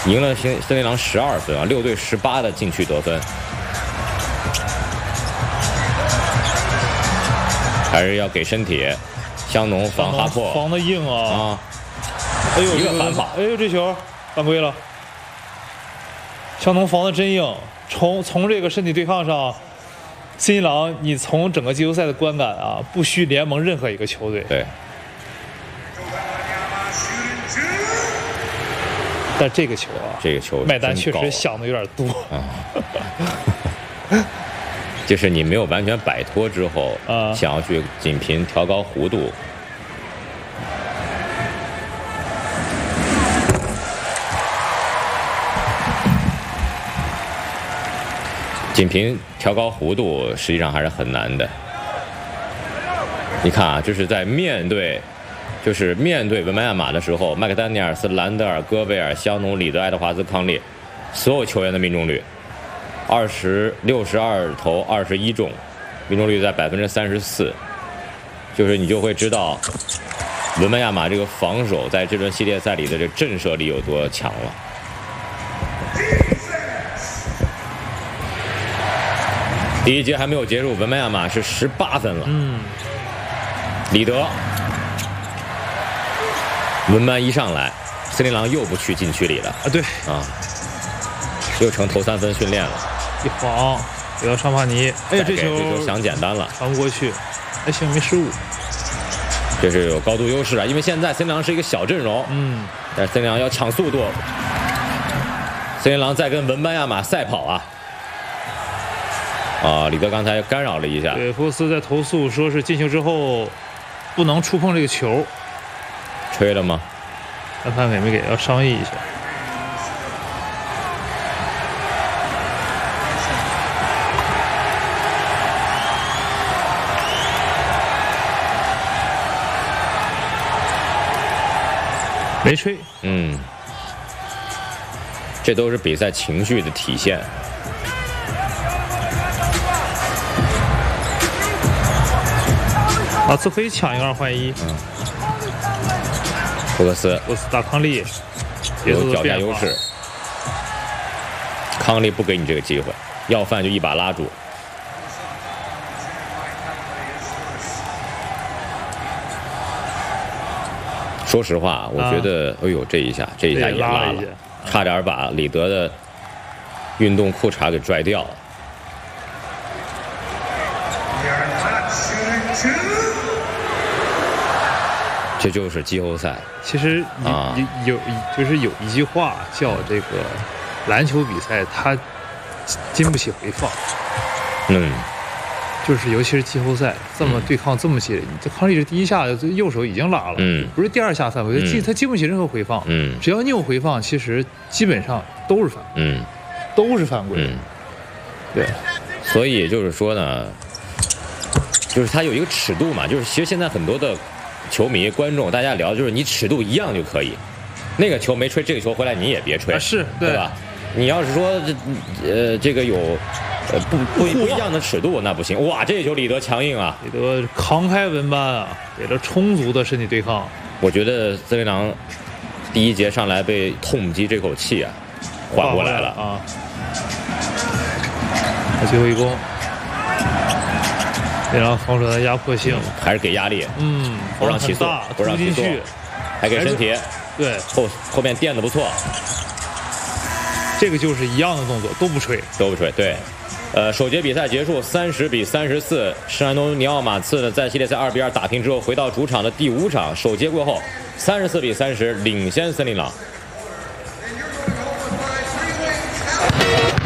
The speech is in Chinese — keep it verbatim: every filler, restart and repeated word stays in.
赢了森森林狼十二分啊，六对十八的禁区得分，还是要给身体。香农防哈珀， 防的硬啊！ 啊， 哎呦， 一个反跑， 哎呦，这球犯规了。香农防的真硬，从从这个身体对抗上，森林狼，你从整个季后赛的观感啊，不虚联盟任何一个球队。 对。 但这个球啊， 这个球麦丹确实想的有点多啊。就是你没有完全摆脱之后， 啊， 想要去仅凭调高弧度，仅凭调高弧度，实际上还是很难的。你看啊，就是在面对，就是面对文班亚马的时候，麦克丹尼尔斯、兰德尔、戈贝尔、香农、里德、爱德华兹、康利，所有球员的命中率，二十六十二投二十一中。命中率在百分之三十四，就是你就会知道文班亚马这个防守在这轮系列赛里的这震慑力有多强了。第一节还没有结束，文班亚马是十八分了。 嗯， 里德，文班一上来，森林狼又不去禁区里了啊，对啊，又成投三分训练了。 一晃。给到尚帕尼，哎呀，这球这球想简单了， 传不过去，还行，没失误。 这是有高度优势啊，因为现在森林狼是一个小阵容， 嗯， 但是森林狼要抢速度，森林狼在跟文班亚马赛跑啊。啊，里德刚才干扰了一下， 对，福克斯在投诉说是进球之后不能触碰这个球， 吹了吗？ 裁判给没给？要商议一下。没吹， 嗯，这都是比赛情绪的体现。 啊，这可以抢一个二换一。 嗯，福克斯， 福克斯打康利， 有脚下优势。康利不给你这个机会，要饭就一把拉住。说实话，我觉得，啊、哎呦，这一下，这一下也拉了，差点把里德的运动裤衩给拽掉了。这就是季后赛。 其实有、啊、有有就是有一句话叫这个篮球比赛它经不起回放。 嗯。 就是尤其是季后赛这么对抗这么激烈，这康利这第一下右手已经拉了， 嗯， 不是第二下犯规，他、嗯、他经不起任何回放， 嗯， 只要你有回放，其实基本上都是犯， 嗯， 都是犯规， 嗯， 对， 所以就是说呢，就是他有一个尺度嘛，就是其实现在很多的球迷观众大家聊，就是你尺度一样就可以，那个球没吹，这个球回来你也别吹， 啊、是 对, 对吧？你要是说这呃这个有。呃不不不一样的尺度那不行，哇！这球里德强硬啊， 里德扛开文班啊，给了充足的身体对抗。 我觉得森林狼第一节上来被痛击这口气啊，缓过来了啊。他最后一攻，森林狼防守的压迫性、 嗯、还是给压力， 嗯， 不让起速，不让起速，还给身体， 对， 后后面垫的不错。 这个就是一样的动作，都不吹， 都不吹，对。呃，首节比赛结束，三十比三十四，圣安东尼奥马刺呢在系列赛二比二打平之后，回到主场的第五场，首节过后，三十四比三十领先森林狼。